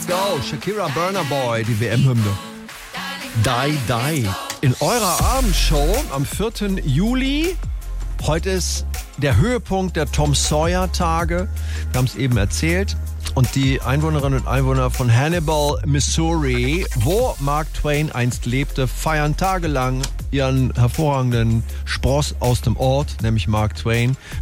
let's go. Shakira Burna Boy, die WM-Hymne. Die, die. In eurer Abendshow am 4. Juli. Heute ist der Höhepunkt der Tom Sawyer Tage. Wir haben es eben erzählt. Und die Einwohnerinnen und Einwohner von Hannibal, Missouri, wo Mark Twain einst lebte, feiern tagelang ihren hervorragenden Spross aus dem Ort, nämlich Mark Twain,